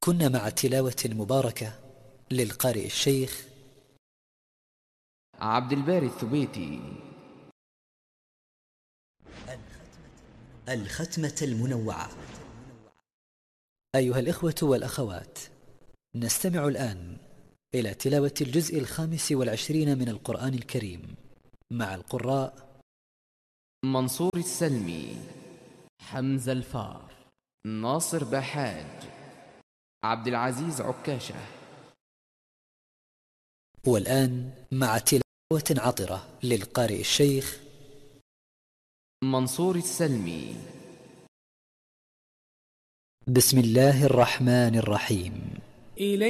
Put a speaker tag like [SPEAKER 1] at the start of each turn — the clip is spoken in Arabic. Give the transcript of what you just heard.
[SPEAKER 1] كنا مع تلاوة مباركة للقارئ الشيخ
[SPEAKER 2] عبد الباري الثبيتي.
[SPEAKER 1] الختمة المنوعة. أيها الإخوة والأخوات، نستمع الآن إلى تلاوة الجزء 25 من القرآن الكريم مع القراء
[SPEAKER 2] منصور السلمي، حمزة الفار، ناصر بحاج، عبد العزيز عكاشة.
[SPEAKER 1] والآن مع تلاوة عطرة للقارئ الشيخ
[SPEAKER 2] منصور السلمي.
[SPEAKER 1] بسم الله الرحمن الرحيم.